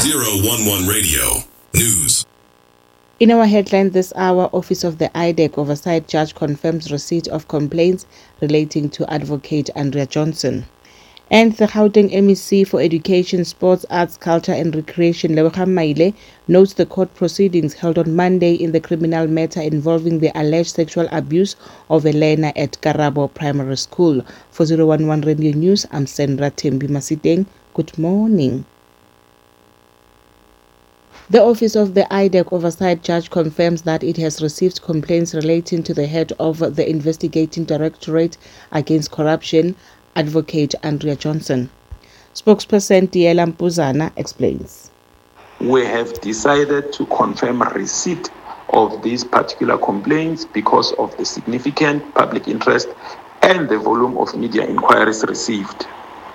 011 Radio News. In our headline this hour, Office of the IDEC Oversight Judge confirms receipt of complaints relating to Advocate Andrea Johnson. And the Gauteng MEC for Education, Sports, Arts, Culture and Recreation, Lebogang Maile, notes the court proceedings held on Monday in the criminal matter involving the alleged sexual abuse of a learner at Karabo Primary School. For 011 Radio News, I'm Sandra Tembi Masiteng. Good morning. The Office of the IDEC Oversight Judge confirms that it has received complaints relating to the head of the Investigating Directorate Against Corruption, Advocate Andrea Johnson. Spokesperson Diela Mpuzana explains. We have decided to confirm receipt of these particular complaints because of the significant public interest and the volume of media inquiries received.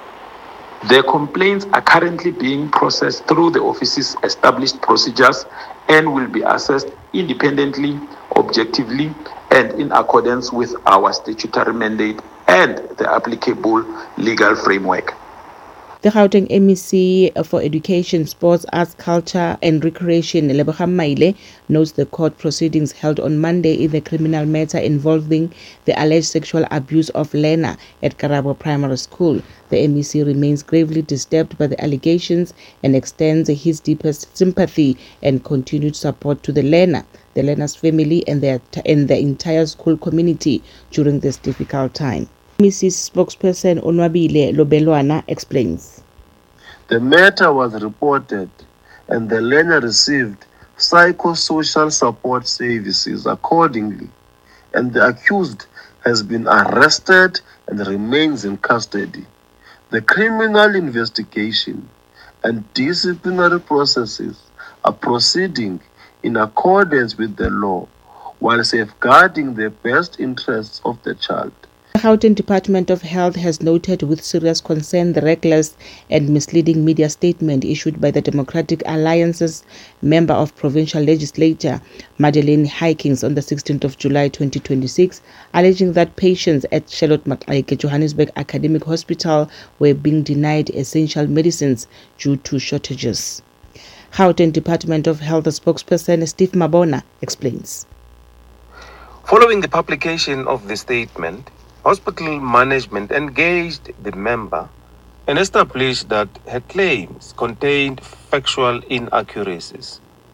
The complaints are currently being processed through the office's established procedures and will be assessed independently, objectively, and in accordance with our statutory mandate and the applicable legal framework. The Gauteng MEC for Education, Sports, Arts, Culture and Recreation, Lebogang Maile, notes the court proceedings held on Monday in the criminal matter involving the alleged sexual abuse of learner at Karabo Primary School. The MEC remains gravely disturbed by the allegations and extends his deepest sympathy and continued support to the learner's family and the entire school community during this difficult time. Mrs. Spokesperson Onwabile Lobelwana explains. The matter was reported and the learner received psychosocial support services accordingly, and the accused has been arrested and remains in custody. The criminal investigation and disciplinary processes are proceeding in accordance with the law while safeguarding the best interests of the child. The Gauteng Department of Health has noted with serious concern the reckless and misleading media statement issued by the Democratic Alliance's member of provincial legislature, Madeleine Hykins, on the 16th of July 2026, alleging that patients at Charlotte Maxeke Johannesburg Academic Hospital were being denied essential medicines due to shortages. Gauteng Department of Health spokesperson Steve Mabona explains. Following the publication of the statement, hospital management engaged the member and established that her claims contained factual inaccuracies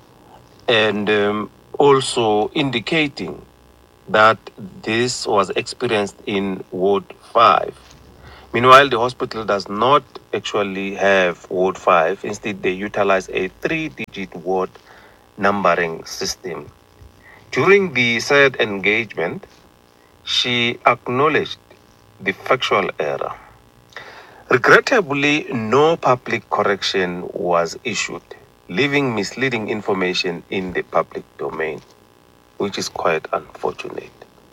and also indicating that this was experienced in Ward 5. Meanwhile, the hospital does not actually have Ward 5. Instead, they utilize a 3-digit ward numbering system. During the said engagement, she acknowledged the factual error. Regrettably, no public correction was issued, leaving misleading information in the public domain, which is quite unfortunate.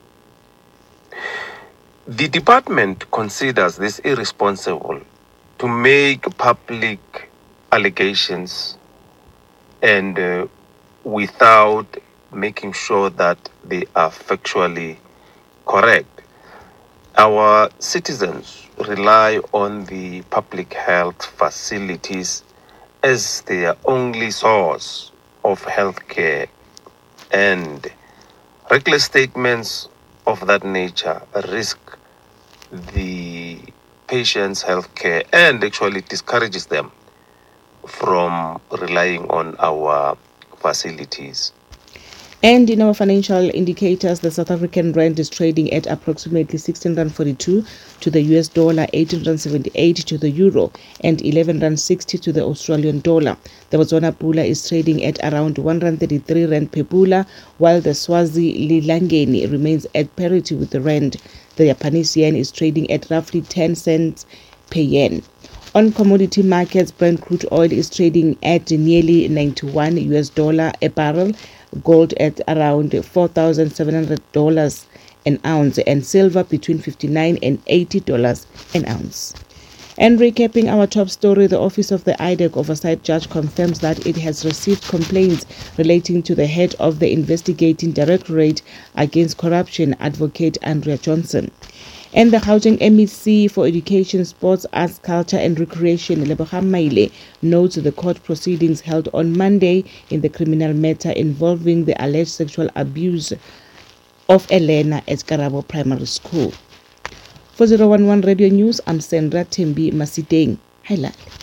The department considers this irresponsible to make public allegations and without making sure that they are factually correct. Our citizens rely on the public health facilities as their only source of health care, and reckless statements of that nature risk the patient's health care and actually discourages them from relying on our facilities. And in our financial indicators, the South African rand is trading at approximately 16.42 to the US dollar, 18.78 to the euro, and 11.60 to the Australian dollar. The Botswana pula is trading at around 133 rand per pula, while the Swazi Lilangeni remains at parity with the rand. The Japanese yen is trading at roughly 10 cents per yen. On commodity markets, Brent crude oil is trading at nearly $91 US a barrel, gold at around $4,700 an ounce, and silver between $59 and $80 an ounce. And recapping our top story, the Office of the IDEC Oversight Judge confirms that it has received complaints relating to the head of the Investigating Directorate Against Corruption, Advocate Andrea Johnson. And the Gauteng MEC for Education, Sports, Arts, Culture and Recreation, Lebogang Maile, notes the court proceedings held on Monday in the criminal matter involving the alleged sexual abuse of Elena at Karabo Primary School. For 011 Radio News, I'm Sandra Tembi Masiteng. Highlight.